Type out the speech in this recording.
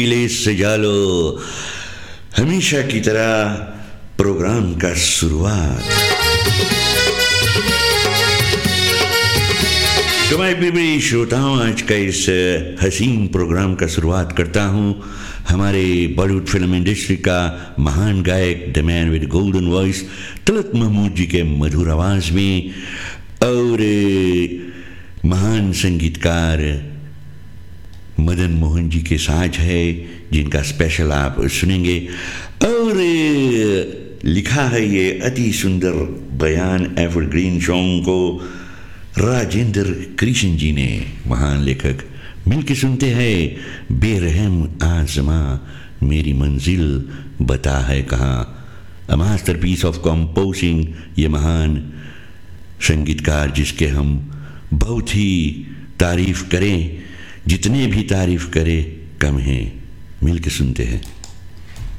ले सजा लो हमेशा की तरह प्रोग्राम का शुरुआत। तो मैं भी श्रोताओं आज का इस हसीन प्रोग्राम का शुरुआत करता हूँ हमारे बॉलीवुड फिल्म इंडस्ट्री का महान गायक the man with golden voice Talat Mahmood जी के मधुर आवाज में और महान संगीतकार मदन मोहन जी के साथ है जिनका स्पेशल आप सुनेंगे। और लिखा है ये अति सुंदर बयान एवरग्रीन सॉन्ग को राजेंद्र कृष्ण जी ने, महान लेखक। मिलके सुनते हैं बेरहम आज़मा मेरी मंजिल बता है कहाँ। अ मास्टरपीस ऑफ कंपोजिंग, ये महान संगीतकार जिसके हम बहुत ही तारीफ करें, जितने भी तारीफ करें कम है। मिलके सुनते हैं।